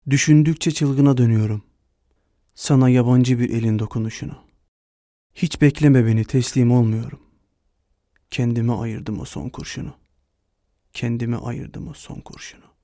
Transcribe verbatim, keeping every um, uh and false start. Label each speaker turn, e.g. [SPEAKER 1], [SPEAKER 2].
[SPEAKER 1] Düşündükçe çılgına dönüyorum. Sana yabancı bir elin dokunuşunu. Hiç bekleme beni, teslim olmuyorum. Kendime ayırdım o son kurşunu. Kendime ayırdım o son kurşunu.